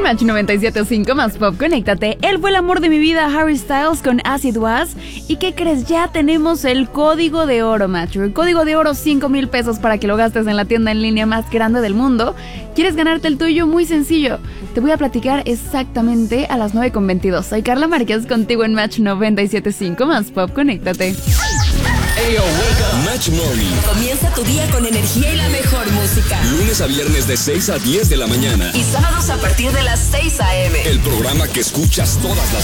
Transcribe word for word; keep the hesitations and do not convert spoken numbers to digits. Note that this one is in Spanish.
En Match noventa y siete punto cinco más pop, conéctate. Él fue el amor de mi vida, Harry Styles con As It Was. ¿Y qué crees? Ya tenemos el código de oro, Match. El código de oro, cinco mil pesos para que lo gastes en la tienda en línea más grande del mundo. ¿Quieres ganarte el tuyo? Muy sencillo. Te voy a platicar exactamente a las nueve con veintidós. Soy Carla Márquez, contigo en Match noventa y siete punto cinco más pop, conéctate. Ayo, wake up. Match Morning. Comienza tu día con energía y la mejor música. Lunes a viernes de seis a diez de la mañana. Y sábados a partir de las seis a eme. El programa que escuchas todas las